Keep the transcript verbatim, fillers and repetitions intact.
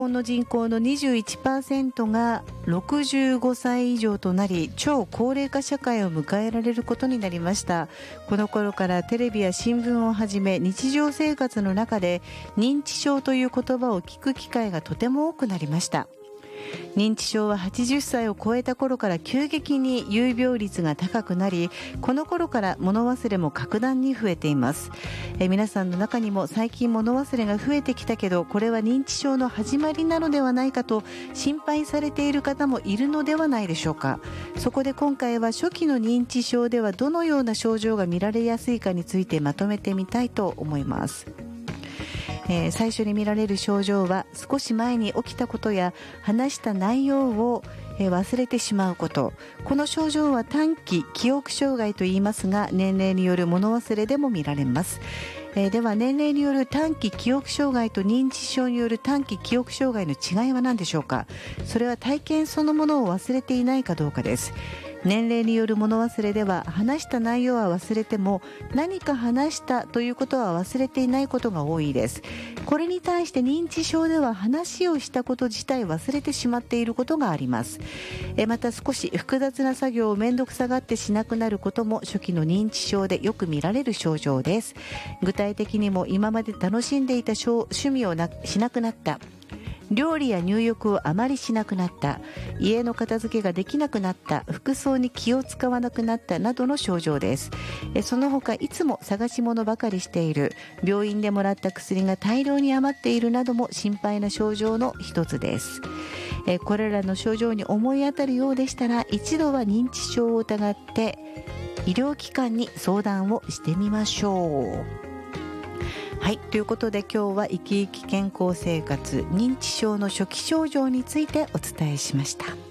日本の人口の にじゅういちパーセント がろくじゅうごさい以上となり、超高齢化社会を迎えられることになりました。この頃からテレビや新聞をはじめ日常生活の中で認知症という言葉を聞く機会がとても多くなりました。認知症ははちじゅっさいを超えた頃から急激に有病率が高くなり、この頃から物忘れも格段に増えています。え皆さんの中にも最近物忘れが増えてきたけど、これは認知症の始まりなのではないかと心配されている方もいるのではないでしょうか。そこで今回は初期の認知症ではどのような症状が見られやすいかについてまとめてみたいと思います。えー、最初に見られる症状は、少し前に起きたことや話した内容を、えー、忘れてしまうこと。この症状は短期記憶障害と言いますが、年齢による物忘れでも見られます。えー、では年齢による短期記憶障害と認知症による短期記憶障害の違いは何でしょうか。それは体験そのものを忘れていないかどうかです。年齢による物忘れでは、話した内容は忘れても何か話したということは忘れていないことが多いです。これに対して認知症では、話をしたこと自体忘れてしまっていることがあります。えまた少し複雑な作業を面倒くさがってしなくなることも初期の認知症でよく見られる症状です。具体的にも、今まで楽しんでいた趣味をなしなくなった、料理や入浴をあまりしなくなった、家の片付けができなくなった、服装に気を使わなくなったなどの症状です。その他、いつも探し物ばかりしている、病院でもらった薬が大量に余っているなども心配な症状の一つです。これらの症状に思い当たるようでしたら、一度は認知症を疑って医療機関に相談をしてみましょう。はい、ということで今日は生き生き健康生活、認知症の初期症状についてお伝えしました。